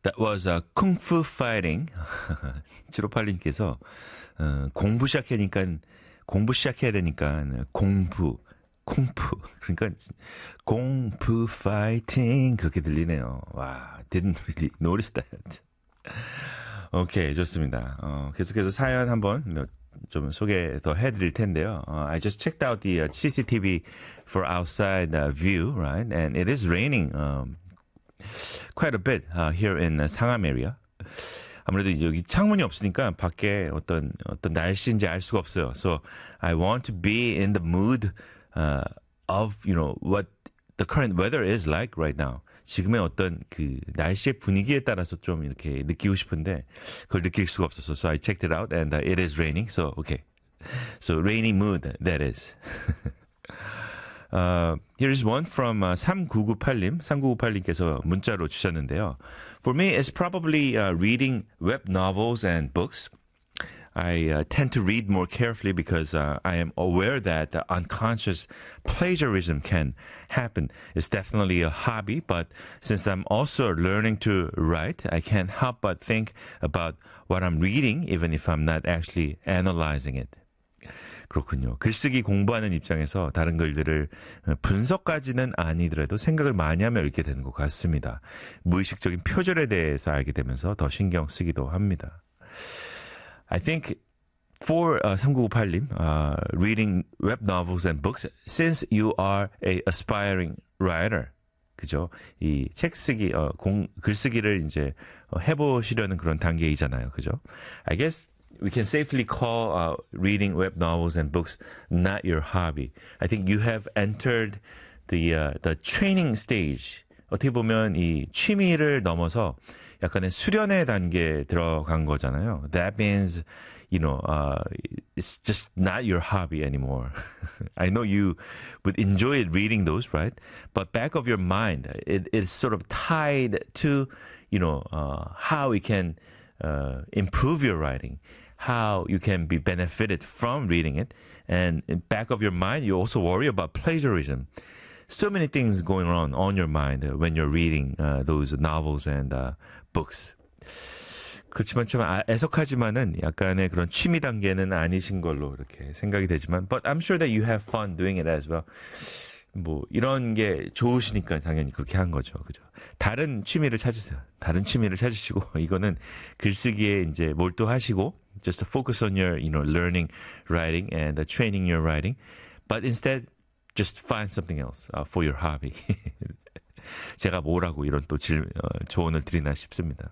That was Kung Fu Fighting. 7582님께서 공부 시작해야 되니까 공부 콩푸 그러니까 공부 파이팅 그렇게 들리네요. 와, didn't really notice that. 오케이, 좋습니다. 계속해서 사연 한번 좀 소개 더 해드릴 텐데요. I just checked out the CCTV for outside view, right? And it is raining quite a bit here in 상암 area. 아무래도 여기 창문이 없으니까 밖에 어떤 날씨인지 알 수가 없어요. So I want to be in the mood of, what the current weather is like right now. 지금의 어떤 그 날씨의 분위기에 따라서 좀 이렇게 느끼고 싶은데 그걸 느낄 수가 없었어. So I checked it out and it is raining. So okay. So rainy mood, that is. Here is one from 3998님. 3998님께서 문자로 주셨는데요. For me, it's probably reading web novels and books. I tend to read more carefully because I am aware that unconscious plagiarism can happen. It's definitely a hobby, but since I'm also learning to write, I can't help but think about what I'm reading, even if I'm not actually analyzing it. 그렇군요. 글쓰기 공부하는 입장에서 다른 글들을 분석까지는 아니더라도 생각을 많이 하며 읽게 되는 것 같습니다. 무의식적인 표절에 대해서 알게 되면서 더 신경 쓰기도 합니다. I think for 3998님, reading web novels and books, since you are a aspiring writer, 그죠? 이 책 쓰기, 글쓰기를 이제 해보시려는 그런 단계이잖아요, 그죠? I guess we can safely call reading web novels and books not your hobby. I think you have entered the training stage. 어떻게 보면 이 취미를 넘어서 약간의 수련의 단계에 들어간 거잖아요. That means, it's just not your hobby anymore. I know you would enjoy reading those, right? But back of your mind, it is sort of tied to, how you can improve your writing, how you can be benefited from reading it. And in back of your mind, you also worry about plagiarism. So many things going on your mind when you're reading those novels and books. 그렇지만 좀 애석하지만은 약간의 그런 취미 단계는 아니신 걸로 이렇게 생각이 되지만, but I'm sure that you have fun doing it as well. 뭐 이런 게 좋으시니까 당연히 그렇게 한 거죠, 그죠? 다른 취미를 찾으세요. 다른 취미를 찾으시고 이거는 글쓰기에 이제 몰두하시고, just focus on your, learning, writing, and training your writing. But instead, just find something else for your hobby. 제가 뭐라고 이런 또 조언을 드리나 싶습니다.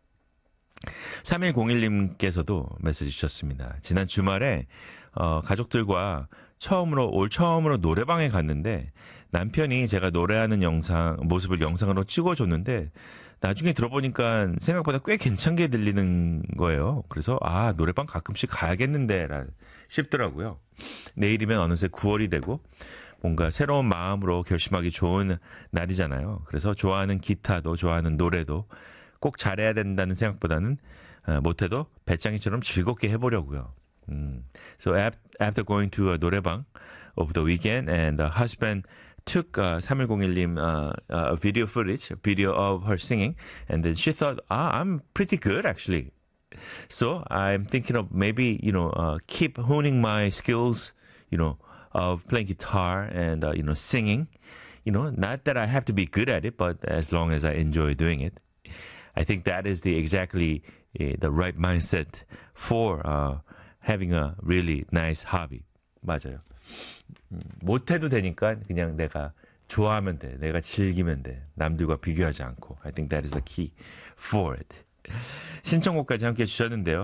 3101님께서도 메시지 주셨습니다. 지난 주말에 가족들과 올 처음으로 노래방에 갔는데 남편이 제가 노래하는 모습을 영상으로 찍어줬는데 나중에 들어보니까 생각보다 꽤 괜찮게 들리는 거예요. 그래서 노래방 가끔씩 가야겠는데 싶더라고요. 내일이면 어느새 9월이 되고 뭔가 새로운 마음으로 결심하기 좋은 날이잖아요. 그래서 좋아하는 기타도 좋아하는 노래도 꼭 잘해야 된다는 생각보다는 못해도 배짱이처럼 즐겁게 해보려고요. So after going to a 노래방 over the weekend, and the husband took 3101님 video of her singing, and then she thought, I'm pretty good actually. So I'm thinking of maybe, keep honing my skills, of playing guitar and, singing. Not that I have to be good at it, but as long as I enjoy doing it. I think that is exactly the right mindset for having a really nice hobby. 맞아요. 못해도 되니까 그냥 내가 좋아하면 돼. 내가 즐기면 돼. 남들과 비교하지 않고. I think that is the key for it. 신청곡까지 함께 주셨는데요.